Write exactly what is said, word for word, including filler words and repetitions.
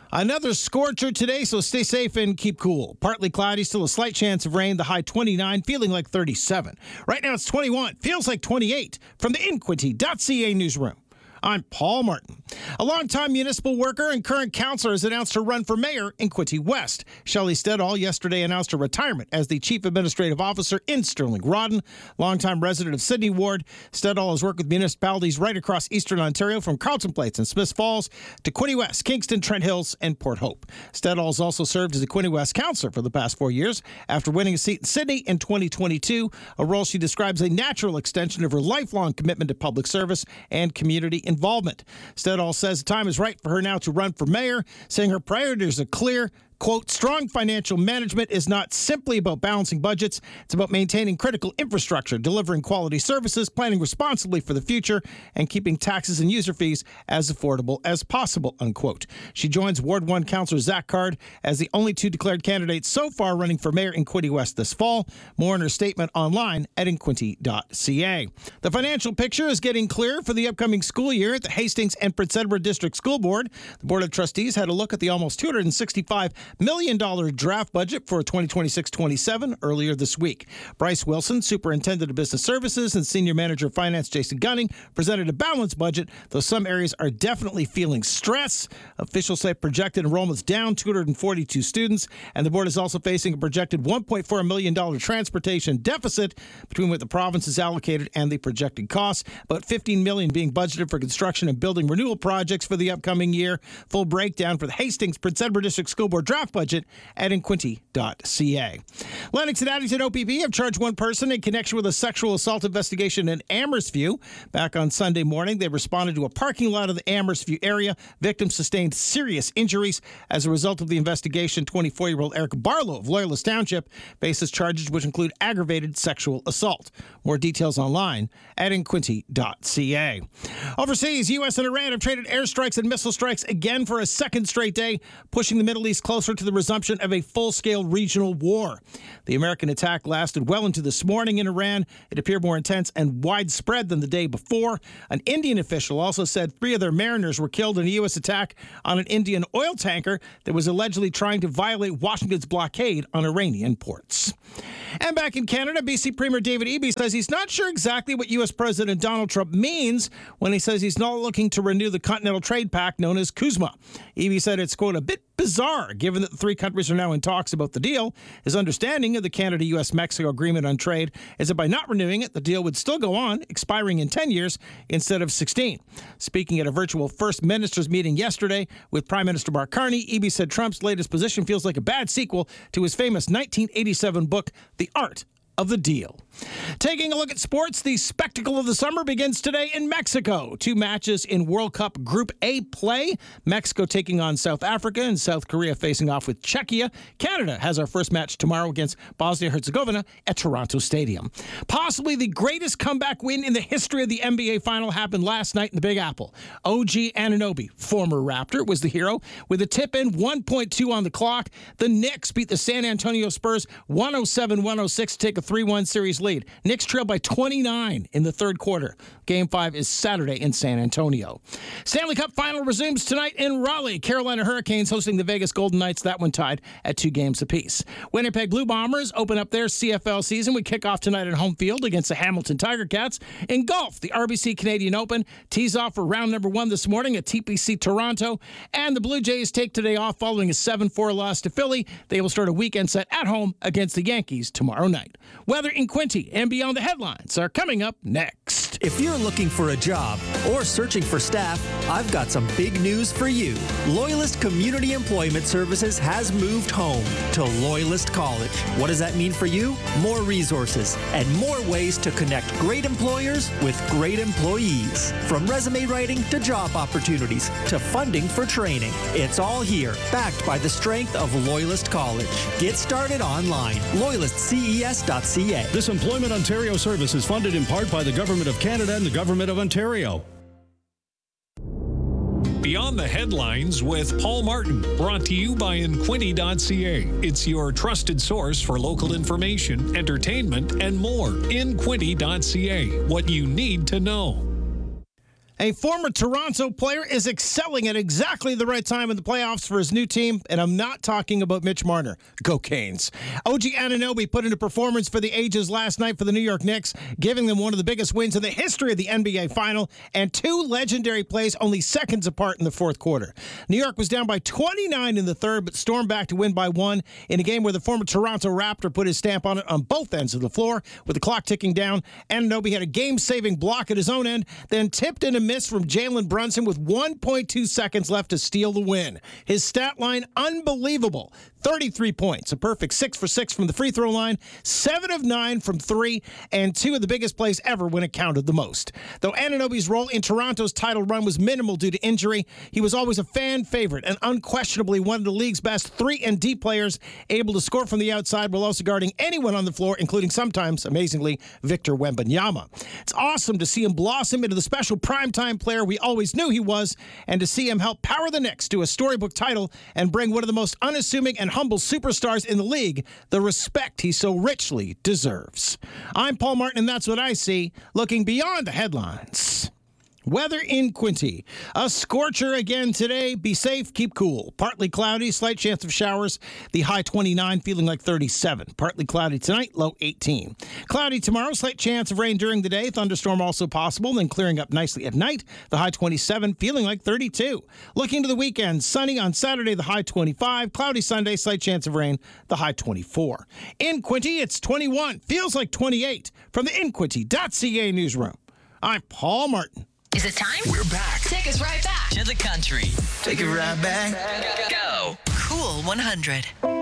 Another scorcher today, so stay safe and keep cool. Partly cloudy, still a slight chance of rain. The high twenty-nine, feeling like thirty-seven. Right now it's twenty-one, feels like twenty-eight. From the Inquity dot C A newsroom, I'm Paul Martin. A longtime municipal worker and current councillor has announced her run for mayor in Quinte West. Shelley Stedall yesterday announced her retirement as the chief administrative officer in Sterling Rawdon. Longtime resident of Sydney Ward, Stedall has worked with municipalities right across eastern Ontario, from Carlton Place and Smiths Falls to Quinte West, Kingston, Trent Hills, and Port Hope. Stedall has also served as a Quinte West councillor for the past four years after winning a seat in Sydney in twenty twenty-two, a role she describes a natural extension of her lifelong commitment to public service and community involvement. Stedall says the time is right for her now to run for mayor, saying her priorities are clear. Quote, strong financial management is not simply about balancing budgets. It's about maintaining critical infrastructure, delivering quality services, planning responsibly for the future, and keeping taxes and user fees as affordable as possible, unquote. She joins Ward one Councillor Zach Card as the only two declared candidates so far running for mayor in Quinte West this fall. More in her statement online at inquinty dot C A. The financial picture is getting clearer for the upcoming school year at the Hastings and Prince Edward District School Board. The Board of Trustees had a look at the almost two hundred sixty-five million dollars draft budget for twenty twenty-six twenty-seven earlier this week. Bryce Wilson, Superintendent of Business Services, and Senior Manager of Finance Jason Gunning presented a balanced budget, though some areas are definitely feeling stress. Officials say projected enrollment's down two hundred forty-two students, and the board is also facing a projected one point four million dollars transportation deficit between what the province has allocated and the projected costs. About fifteen million dollars being budgeted for construction and building renewal projects for the upcoming year. Full breakdown for the Hastings Prince Edward District School Board draft budget at inquinty dot C A. Lennox and Addington O P P have charged one person in connection with a sexual assault investigation in Amherstview. Back on Sunday morning, they responded to a parking lot of the Amherstview area. Victims sustained serious injuries. As a result of the investigation, twenty-four-year-old Eric Barlow of Loyalist Township faces charges which include aggravated sexual assault. More details online at inquinty dot C A. Overseas, U S and Iran have traded airstrikes and missile strikes again for a second straight day, pushing the Middle East closer to the resumption of a full-scale regional war. The American attack lasted well into this morning in Iran. It appeared more intense and widespread than the day before. An Indian official also said three of their mariners were killed in a U S attack on an Indian oil tanker that was allegedly trying to violate Washington's blockade on Iranian ports. And back in Canada, B C Premier David Eby says he's not sure exactly what U S President Donald Trump means when he says he's not looking to renew the Continental Trade Pact known as CUSMA. Eby said it's, quote, a bit bizarre, given that the three countries are now in talks about the deal. His understanding of the Canada-U S Mexico agreement on trade is that by not renewing it, the deal would still go on, expiring in ten years instead of sixteen. Speaking at a virtual First Ministers meeting yesterday with Prime Minister Mark Carney, Eby said Trump's latest position feels like a bad sequel to his famous nineteen eighty-seven book, The Art of the Deal. Taking a look at sports, the spectacle of the summer begins today in Mexico. Two matches in World Cup Group A play. Mexico taking on South Africa and South Korea facing off with Czechia. Canada has our first match tomorrow against Bosnia-Herzegovina at Toronto Stadium. Possibly the greatest comeback win in the history of the N B A Final happened last night in the Big Apple. O G Anunoby, former Raptor, was the hero. With a tip-in, one point two on the clock, the Knicks beat the San Antonio Spurs one oh seven one oh six to take a three one series lead. Knicks trailed by twenty-nine in the third quarter. Game five is Saturday in San Antonio. Stanley Cup Final resumes tonight in Raleigh. Carolina Hurricanes hosting the Vegas Golden Knights. That one tied at two games apiece. Winnipeg Blue Bombers open up their C F L season with kickoff tonight at home field against the Hamilton Tiger Cats. In golf, the R B C Canadian Open tees off for round number one this morning at T P C Toronto. And the Blue Jays take today off following a seven four loss to Philly. They will start a weekend set at home against the Yankees tomorrow night. Weather in Quinte and beyond the headlines are coming up next. If you're looking for a job or searching for staff, I've got some big news for you. Loyalist Community Employment Services has moved home to Loyalist College. What does that mean for you? More resources and more ways to connect great employers with great employees. From resume writing to job opportunities to funding for training. It's all here, backed by the strength of Loyalist College. Get started online. loyalist c e s dot c a. This Employment Ontario service is funded in part by the Government of Canada and the Government of Ontario. Beyond the Headlines with Paul Martin, brought to you by inquinty dot c a. It's your trusted source for local information, entertainment, and more. inquinty dot c a. What you need to know. A former Toronto player is excelling at exactly the right time in the playoffs for his new team, and I'm not talking about Mitch Marner. Go Canes. O G Anunoby put in a performance for the ages last night for the New York Knicks, giving them one of the biggest wins in the history of the N B A Final, and two legendary plays only seconds apart in the fourth quarter. New York was down by twenty-nine in the third, but stormed back to win by one in a game where the former Toronto Raptor put his stamp on it on both ends of the floor. With the clock ticking down, Anunoby had a game-saving block at his own end, then tipped in a miss from Jalen Brunson with one point two seconds left to steal the win. His stat line, unbelievable. thirty-three points, a perfect six for six from the free throw line, seven of nine from three, and two of the biggest plays ever when it counted the most. Though Anunoby's role in Toronto's title run was minimal due to injury, he was always a fan favorite and unquestionably one of the league's best three and D players, able to score from the outside while also guarding anyone on the floor, including sometimes, amazingly, Victor Wembanyama. It's awesome to see him blossom into the special primetime player we always knew he was, and to see him help power the Knicks to a storybook title and bring one of the most unassuming and humble superstars in the league the respect he so richly deserves. I'm Paul Martin, and that's what I see, looking beyond the headlines. Weather in Quinte. A scorcher again today. Be safe, keep cool. Partly cloudy, slight chance of showers. The high twenty-nine, feeling like thirty-seven. Partly cloudy tonight, low eighteen. Cloudy tomorrow, slight chance of rain during the day. Thunderstorm also possible, then clearing up nicely at night. The high twenty-seven, feeling like thirty-two. Looking to the weekend, sunny on Saturday, the high twenty-five. Cloudy Sunday, slight chance of rain, the high twenty-four. In Quinte, it's twenty-one, feels like twenty-eight. From the in quinte dot c a newsroom, I'm Paul Martin. Is it time? We're back. Take us right back To the country. Take it right back. Go. Cool one hundred.